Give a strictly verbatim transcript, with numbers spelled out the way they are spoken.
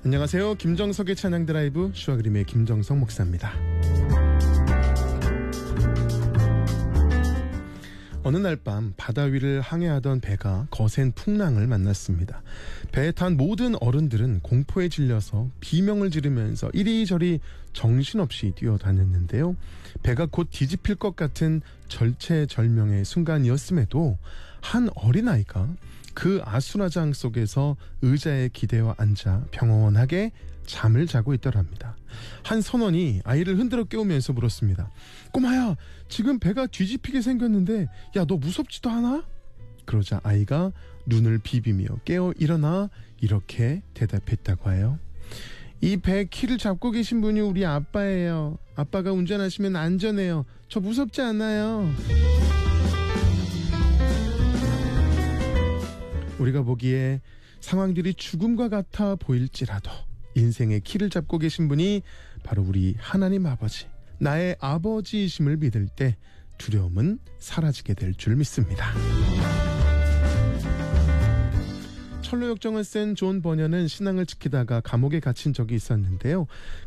안녕하세요. 김정석의 찬양 드라이브 슈와 그림의 김정석 목사입니다. 어느 날 밤 바다 위를 항해하던 배가 거센 풍랑을 만났습니다. 배에 탄 모든 어른들은 공포에 질려서 비명을 지르면서 이리저리 정신없이 뛰어다녔는데요. 배가 곧 뒤집힐 것 같은 절체절명의 순간이었음에도 한 어린아이가 그 아수라장 속에서 의자에 기대어 앉아 평온하게 잠을 자고 있더랍니다. 한 선원이 아이를 흔들어 깨우면서 물었습니다. 꼬마야, 지금 배가 뒤집히게 생겼는데 야, 너 무섭지도 않아? 그러자 아이가 눈을 비비며 깨어 일어나 이렇게 대답했다고 해요. 이 배 키를 잡고 계신 분이 우리 아빠예요. 아빠가 운전하시면 안전해요. 저 무섭지 않아요. 우리가 보기에 상황들이 죽음과 같아 보일지라도 인생의 키를 잡고 계신 분이 바로 우리 하나님 아버지, 나의 아버지이심을 믿을 때 두려움은 사라지게 될 줄 믿습니다. 철로 역정을 쓴 존 버녀는 신앙을 지키다가 감옥에 갇힌 적이 있었는데요.